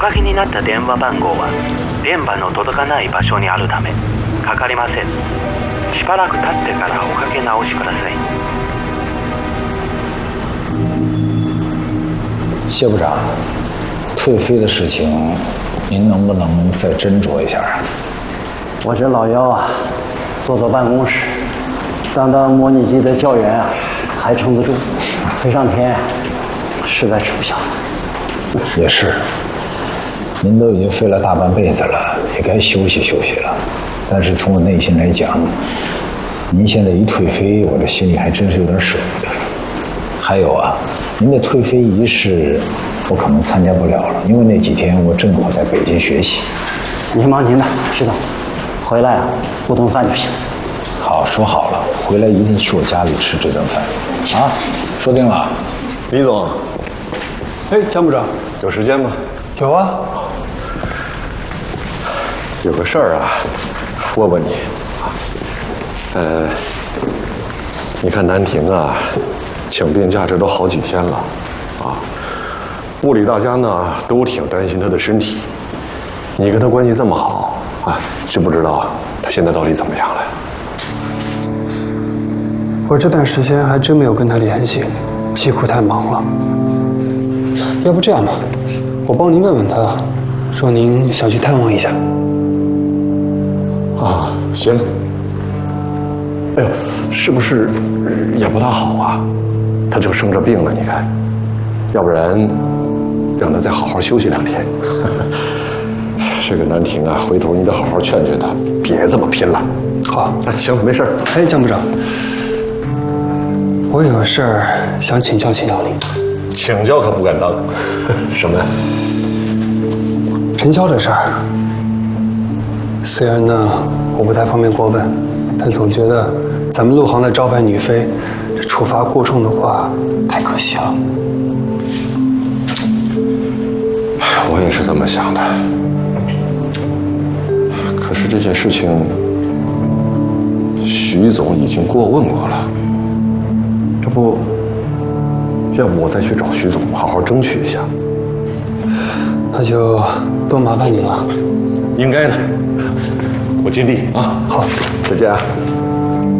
かけになった電話番号は電波の届かない場所にあるためかかりません。しばらく経ってからおかけ直しください。 谢部长，退飞的事情，您能不能再斟酌一下啊？ 我这老幺啊，坐办公室，当模拟机的教员啊，还撑得住，飞上天实在吃不消。 也是，您都已经飞了大半辈子了，也该休息休息了。但是从我内心来讲，您现在一退飞，我这心里还真是有点舍不得。还有啊，您的退飞仪式我可能参加不了了，因为那几天我正好在北京学习。 您忙您的，徐总，回来啊不顿饭就行。 好，说好了，回来一定去我家里吃这顿饭，啊，说定了。 李总， 哎，江部长， 有时间吗？ 有啊。 有个事儿啊，问问你。你看南亭啊，请病假这都好几天了，啊，屋里大家呢都挺担心他的身体。你跟他关系这么好啊，知不知道他现在到底怎么样了？ 我这段时间还真没有跟他联系，机库太忙了。要不这样吧，我帮您问问他，说您想去探望一下。 啊，行。哎呦，是不是也不大好啊？他就生着病了，你看，要不然让他再好好休息2天。这个南亭啊，回头你得好好劝劝他，别这么拼了。 好， 行，没事。 哎，江部长，我有个事儿想请教您。 请教可不敢当。什么呀？ 陈潇的事儿。虽然呢，我不太方便过问，但总觉得咱们陆航的招牌女飞，这处罚过重的话，太可惜了。 我也是这么想的。可是这件事情，徐总已经过问过了，要不我再去找徐总，好好争取一下。 那就多麻烦您了。 应该的，我尽力啊。 好， 再见啊。